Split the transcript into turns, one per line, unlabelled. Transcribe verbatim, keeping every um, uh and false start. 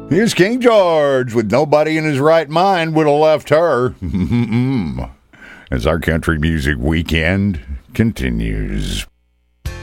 Here's King George with Nobody in His Right Mind Would Have Left Her. As our country music weekend continues.